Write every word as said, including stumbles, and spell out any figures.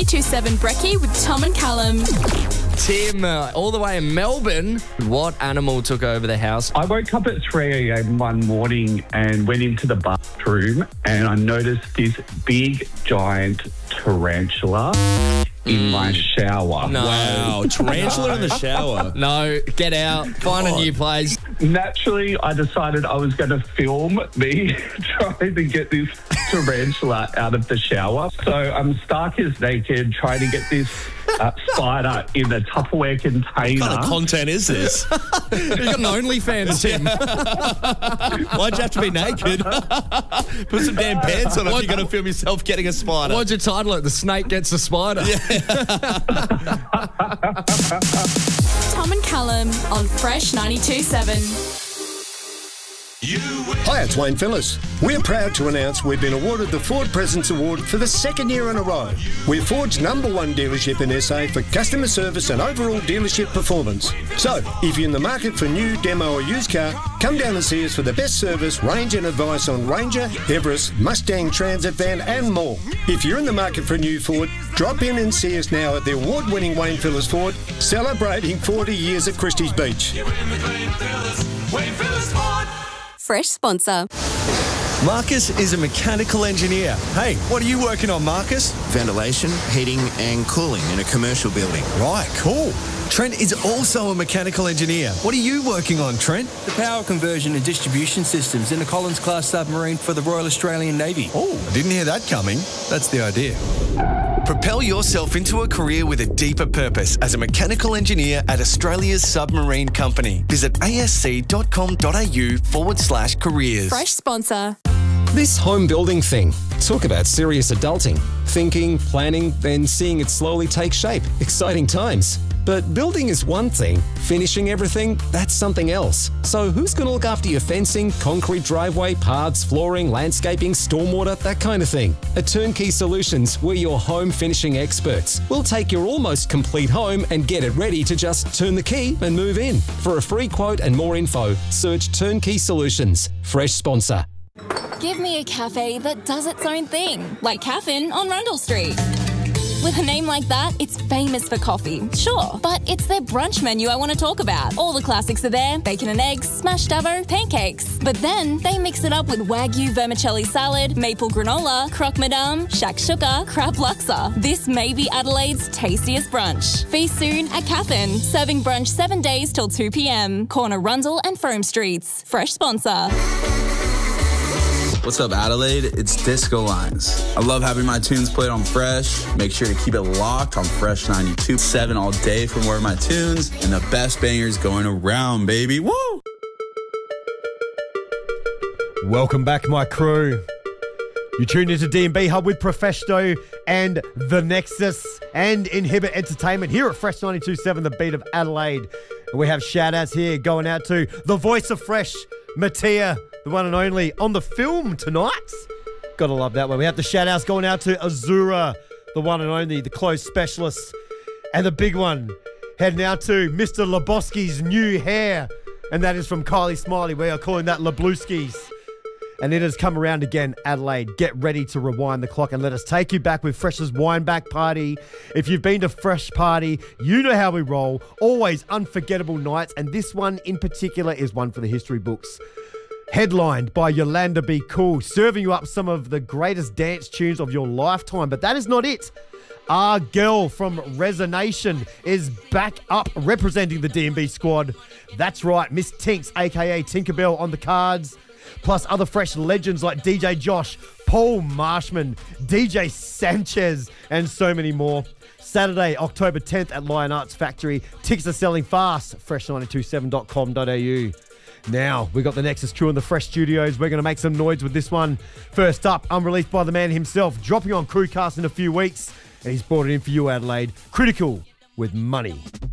ninety-two point seven Brekkie with Tom and Callum. Tim, uh, all the way in Melbourne, what animal took over the house? I woke up at three a.m. one morning and went into the bathroom and I noticed this big, giant tarantula in mm. my shower. No. Wow, tarantula in the shower. No, get out. Find God. a new place. Naturally, I decided I was going to film me trying to get this tarantula out of the shower. So I'm stark as naked trying to get this uh, spider in a Tupperware container. What kind of content is this? You've got an OnlyFans, Tim. Why'd you have to be naked? Put some damn pants on if What- you're going to film yourself getting a spider. Why'd you title it? The Snake Gets the Spider. Yeah. Tom and Callum on Fresh ninety-two point seven. Hi, it's Wayne Phillips. We're proud to announce we've been awarded the Ford Presence Award for the second year in a row. We're Ford's number one dealership in S A for customer service and overall dealership performance. So, if you're in the market for new, demo or used car, come down and see us for the best service, range and advice on Ranger, Everest, Mustang Transit Van and more. If you're in the market for a new Ford, drop in and see us now at the award-winning Wayne Phillips Ford, celebrating forty years at Christie's Beach. Fresh sponsor. Marcus is a mechanical engineer. Hey, what are you working on, Marcus? Ventilation, heating and cooling in a commercial building. Right, cool. Trent is also a mechanical engineer. What are you working on, Trent? The power conversion and distribution systems in a Collins-class submarine for the Royal Australian Navy. Oh, I didn't hear that coming. That's the idea. Propel yourself into a career with a deeper purpose as a mechanical engineer at Australia's Submarine Company. Visit asc.com.au forward slash careers. Fresh sponsor. This home building thing. Talk about serious adulting. Thinking, planning, then seeing it slowly take shape. Exciting times. But building is one thing. Finishing everything, that's something else. So who's going to look after your fencing, concrete driveway, paths, flooring, landscaping, stormwater, that kind of thing? At Turnkey Solutions, we're your home finishing experts. We'll take your almost complete home and get it ready to just turn the key and move in. For a free quote and more info, search Turnkey Solutions. Fresh sponsor. Give me a cafe that does its own thing, like Caffin on Rundle Street. With a name like that, it's famous for coffee, sure, but it's their brunch menu I want to talk about. All the classics are there: bacon and eggs, smashed avo, pancakes. But then they mix it up with Wagyu vermicelli salad, maple granola, croque madame, shakshuka, crab laksa. This may be Adelaide's tastiest brunch. Feast soon at Caffin, serving brunch seven days till two p.m. Corner Rundle and Frome Streets. Fresh sponsor. What's up, Adelaide? It's Disco Lines. I love having my tunes played on Fresh. Make sure to keep it locked on Fresh ninety-two point seven all day for more of my tunes and the best bangers going around, baby. Woo! Welcome back, my crew. You tuned into D and B Hub with Profesto and The Nexus and Inhibit Entertainment here at Fresh ninety-two point seven, the beat of Adelaide. And we have shout-outs here going out to the voice of Fresh, Mattia, the one and only, on the film tonight. Gotta love that one. We have the shout-outs going out to Azura, the one and only, the clothes specialist. And the big one, heading out to Mister Lebowski's new hair. And that is from Kylie Smiley. We are calling that Lebluskis. And it has come around again, Adelaide. Get ready to rewind the clock and let us take you back with Fresh's Wine Back Party. If you've been to Fresh Party, you know how we roll. Always unforgettable nights. And this one in particular is one for the history books. Headlined by Yolanda Be Cool, serving you up some of the greatest dance tunes of your lifetime. But that is not it. Our girl from Resonation is back up representing the D and B squad. That's right, Miss Tinks, a k a. Tinkerbell, on the cards. Plus other Fresh legends like D J Josh, Paul Marshman, D J Sanchez, and so many more. Saturday, October tenth at Lion Arts Factory. Tickets are selling fast. fresh nine two seven dot com dot a u. Now, we got the Nexus crew in the Fresh studios. We're going to make some noise with this one. First up, unreleased by the man himself, dropping on Crewcast in a few weeks. And he's brought it in for you, Adelaide. Critical with Money.